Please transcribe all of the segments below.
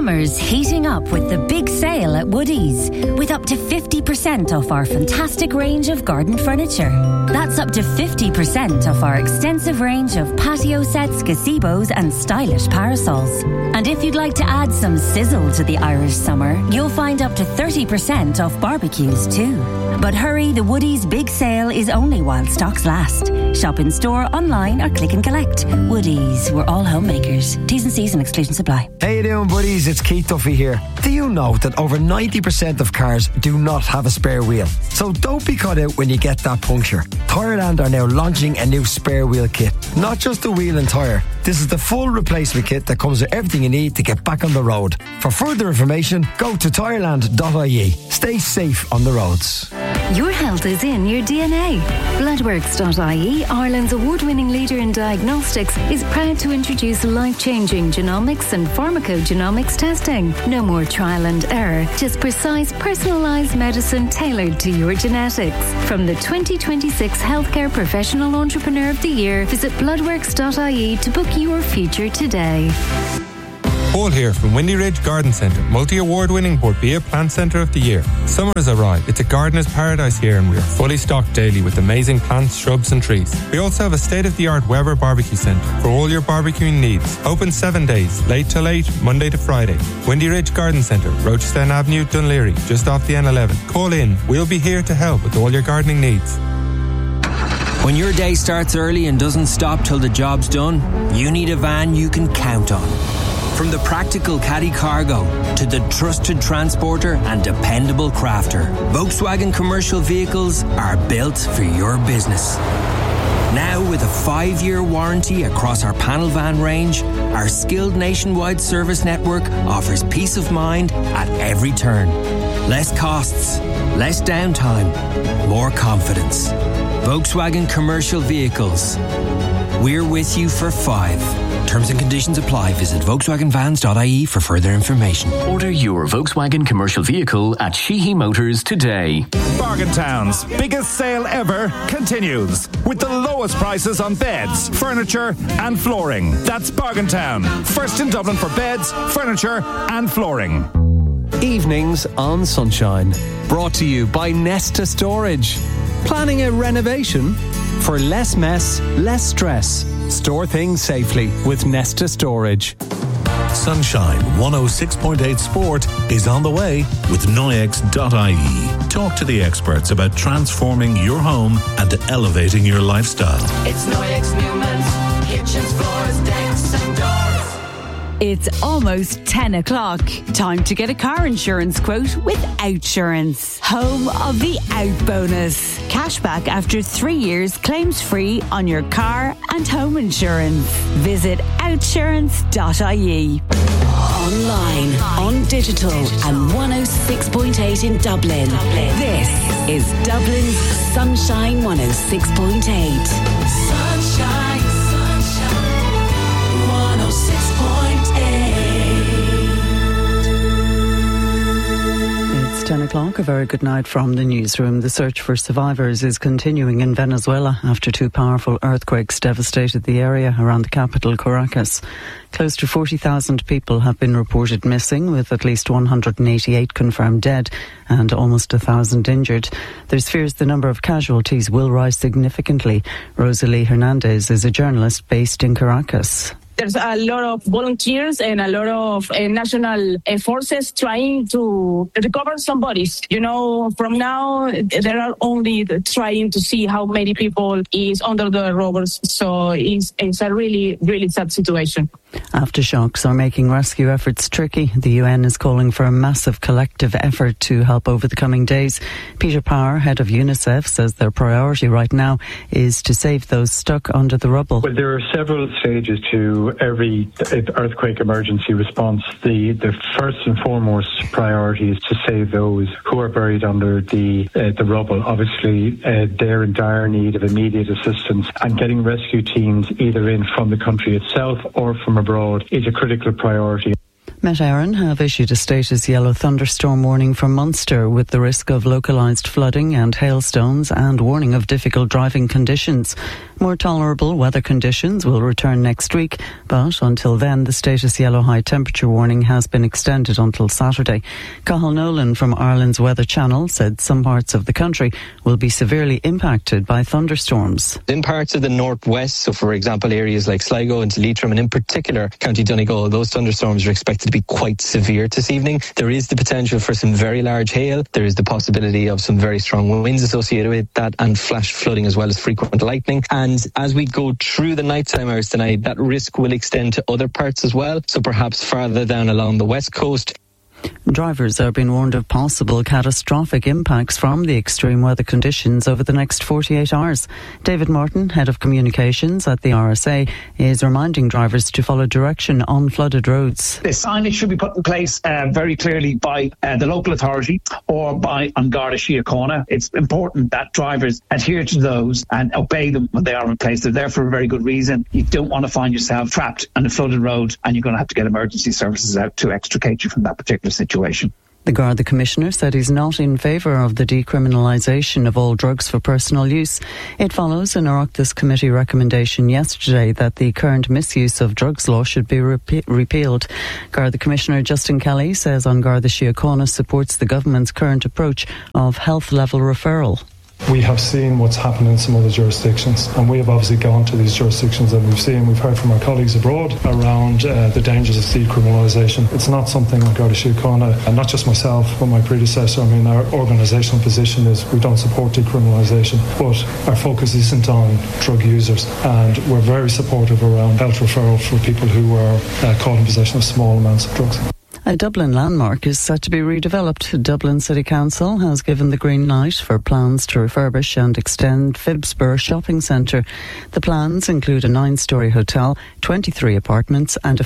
Summer's heating up with the big sale at Woodies, with up to 50% off our fantastic range of garden furniture. That's up to 50% off our extensive range of patio sets, gazebos and stylish parasols. And if you'd like to add some sizzle to the Irish summer, you'll find up to 30% off barbecues too. But hurry, the Woodies big sale is only while stocks last. Shop in store, online or click and collect. Woodies, we're all homemakers. T's and C's and exclusions apply. How you doing, buddies? It's Keith Duffy here. Do you know that over 90% of cars do not have a spare wheel? So don't be caught out when you get that puncture. Tyreland are now launching a new spare wheel kit. Not just a wheel and tyre. This is the full replacement kit that comes with everything you need to get back on the road. For further information, go to tyreland.ie. Stay safe on the roads. Your health is in your DNA. Bloodworks.ie, Ireland's award-winning leader in diagnostics, is proud to introduce life-changing genomics and pharmacogenomics testing. No more trial and error, just precise, personalised medicine tailored to your genetics. From the 2026 Healthcare Professional Entrepreneur of the Year, visit bloodworks.ie to book your future today. Paul here from Windy Ridge Garden Centre, multi-award-winning Borbia Plant Centre of the Year. Summer has arrived. It's a gardener's paradise here and we are fully stocked daily with amazing plants, shrubs and trees. We also have a state-of-the-art Weber Barbecue Centre for all your barbecuing needs. Open 7 days, late till 8, Monday to Friday. Windy Ridge Garden Centre, Rochestown Avenue, Dunleary, just off the N11. Call in. We'll be here to help with all your gardening needs. When your day starts early and doesn't stop till the job's done, you need a van you can count on. From the practical caddy cargo to the trusted transporter and dependable crafter, Volkswagen commercial vehicles are built for your business. Now with a 5-year warranty across our panel van range, our skilled nationwide service network offers peace of mind at every turn. Less costs, less downtime, more confidence. Volkswagen commercial vehicles. We're with you for 5. Terms and conditions apply. Visit VolkswagenVans.ie for further information. Order your Volkswagen commercial vehicle at Sheehy Motors today. Bargain Town's biggest sale ever continues with the lowest prices on beds, furniture and flooring. That's Bargain Town. First in Dublin for beds, furniture and flooring. Evenings on Sunshine. Brought to you by Nesta Storage. Planning a renovation? For less mess, less stress. Store things safely with Nesta Storage. Sunshine 106.8 Sport is on the way with Noyex.ie. Talk to the experts about transforming your home and elevating your lifestyle. It's Noyex Newman's kitchens, floors, decks and doors. It's almost 10 o'clock. Time to get a car insurance quote with Outsurance. Home of the Out Bonus. Cashback after 3 years, claims free on your car and home insurance. Visit outsurance.ie. Online, on digital and 106.8 in Dublin. This is Dublin's Sunshine 106.8. Sunshine, sunshine, 106.8. It's 10 o'clock. A very good night from the newsroom. The search for survivors is continuing in Venezuela after 2 powerful earthquakes devastated the area around the capital, Caracas. Close to 40,000 people have been reported missing, with at least 188 confirmed dead and almost 1,000 injured. There's fears the number of casualties will rise significantly. Rosalie Hernandez is a journalist based in Caracas. There's a lot of volunteers and a lot of national forces trying to recover some bodies. You know, from now, they are only trying to see how many people is under the rubbles. So it's a really, really sad situation. Aftershocks are making rescue efforts tricky. The UN is calling for a massive collective effort to help over the coming days. Peter Power, head of UNICEF, says their priority right now is to save those stuck under the rubble. Well, there are several stages to every earthquake emergency response. The first and foremost priority is to save those who are buried under the rubble. Obviously, they're in dire need of immediate assistance, and getting rescue teams either in from the country itself or from abroad is a critical priority. Met Éireann have issued a status yellow thunderstorm warning for Munster with the risk of localised flooding and hailstones and warning of difficult driving conditions. More tolerable weather conditions will return next week, but until then the status yellow high temperature warning has been extended until Saturday. Cathal Nolan from Ireland's Weather Channel said some parts of the country will be severely impacted by thunderstorms. In parts of the northwest, so for example areas like Sligo and Leitrim and in particular County Donegal, those thunderstorms are expected to be quite severe this evening. There is the potential for some very large hail. There is the possibility of some very strong winds associated with that and flash flooding as well as frequent lightning. And as we go through the nighttime hours tonight, that risk will extend to other parts as well. So perhaps farther down along the west coast. Drivers are being warned of possible catastrophic impacts from the extreme weather conditions over the next 48 hours. David Morton, Head of Communications at the RSA, is reminding drivers to follow direction on flooded roads. The signage should be put in place very clearly by the local authority or by An Garda Síochána. It's important that drivers adhere to those and obey them when they are in place. They're there for a very good reason. You don't want to find yourself trapped on a flooded road and you're going to have to get emergency services out to extricate you from that particular situation. The Garda Commissioner said he's not in favour of the decriminalisation of all drugs for personal use. It follows an Oireachtas Committee recommendation yesterday that the current misuse of drugs law should be repealed. Garda Commissioner Justin Kelly says An Garda Síochána supports the government's current approach of health level referral. We have seen what's happened in some other jurisdictions, and we have obviously gone to these jurisdictions and we've heard from our colleagues abroad around the dangers of decriminalisation. It's not something on Garda Síochána, and not just myself but my predecessor. I mean, our organisational position is we don't support decriminalisation, but our focus isn't on drug users, and we're very supportive around health referral for people who are caught in possession of small amounts of drugs. A Dublin landmark is set to be redeveloped. Dublin City Council has given the green light for plans to refurbish and extend Phibsborough Shopping Centre. The plans include a 9-storey hotel, 23 apartments and a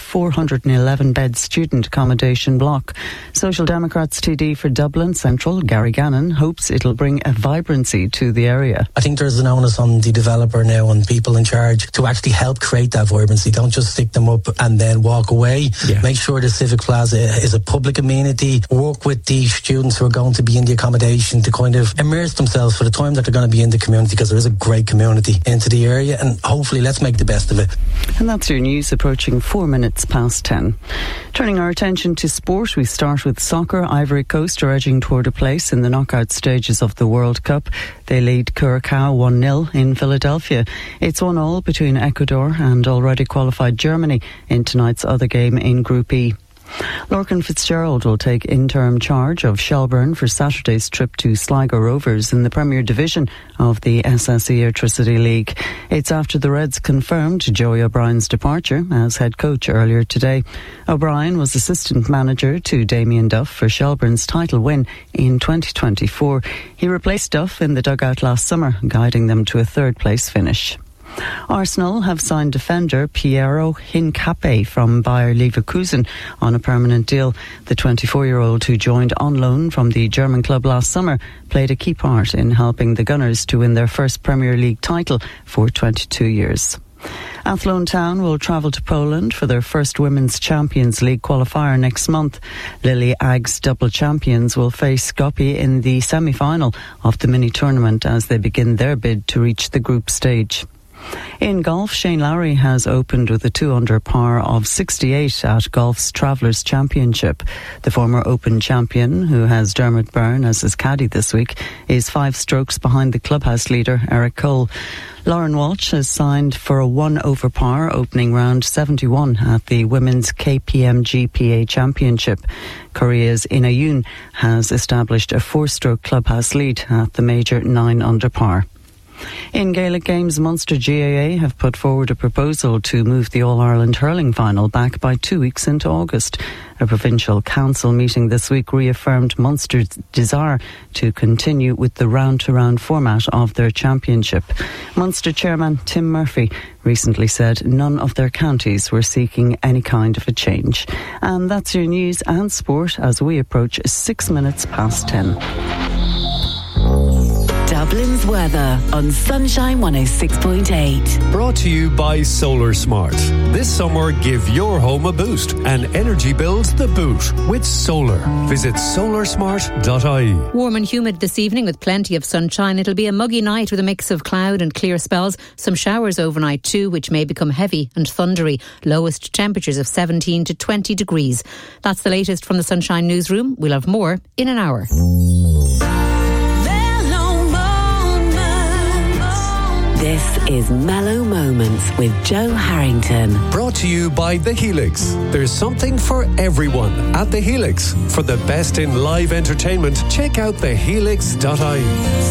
411-bed student accommodation block. Social Democrats TD for Dublin Central, Gary Gannon, hopes it'll bring a vibrancy to the area. I think there's an onus on the developer now and people in charge to actually help create that vibrancy. Don't just stick them up and then walk away. Yeah. Make sure the Civic Plaza is a public amenity. Work with the students who are going to be in the accommodation to kind of immerse themselves for the time that they're going to be in the community, because there is a great community into the area, and hopefully let's make the best of it. And that's your news approaching 4 minutes past 10. Turning our attention to sport, we start with soccer. Ivory Coast are edging toward a place in the knockout stages of the World Cup. They lead Curaçao 1-0 in Philadelphia. It's 1-1 between Ecuador and already qualified Germany in tonight's other game in Group E. Lorcan Fitzgerald will take interim charge of Shelbourne for Saturday's trip to Sligo Rovers in the Premier Division of the SSE Airtricity League. It's after the Reds confirmed Joey O'Brien's departure as head coach earlier today. O'Brien was assistant manager to Damien Duff for Shelbourne's title win in 2024. He replaced Duff in the dugout last summer, guiding them to a third-place finish. Arsenal have signed defender Piero Hincapié from Bayer Leverkusen on a permanent deal. The 24-year-old, who joined on loan from the German club last summer, played a key part in helping the Gunners to win their first Premier League title for 22 years. Athlone Town will travel to Poland for their first Women's Champions League qualifier next month. Lily Aggs double champions will face Skopje in the semi-final of the mini-tournament as they begin their bid to reach the group stage. In golf, Shane Lowry has opened with a 2-under par of 68 at golf's Travellers Championship. The former Open champion, who has Dermot Byrne as his caddy this week, is 5 strokes behind the clubhouse leader Eric Cole. Lauren Walsh has signed for a 1-over par opening round 71 at the Women's KPM GPA Championship. Korea's Ina Yoon has established a 4-stroke clubhouse lead at the major 9-under par. In Gaelic games, Munster GAA have put forward a proposal to move the All-Ireland hurling final back by 2 weeks into August. A provincial council meeting this week reaffirmed Munster's desire to continue with the round-to-round format of their championship. Munster chairman Tim Murphy recently said none of their counties were seeking any kind of a change. And that's your news and sport as we approach 6 minutes past 10. Dublin's weather on Sunshine 106.8. Brought to you by Solar Smart. This summer, give your home a boost and energy bills the boot with solar. Visit solarsmart.ie. Warm and humid this evening with plenty of sunshine. It'll be a muggy night with a mix of cloud and clear spells. Some showers overnight too, which may become heavy and thundery. Lowest temperatures of 17 to 20 degrees. That's the latest from the Sunshine Newsroom. We'll have more in an hour. This is Mellow Moments with Joe Harrington. Brought to you by The Helix. There's something for everyone at The Helix. For the best in live entertainment, check out thehelix.ie.